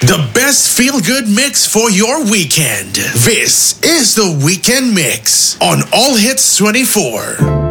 The best feel-good mix for your weekend. This is the Weekend Mix on All Hits 24.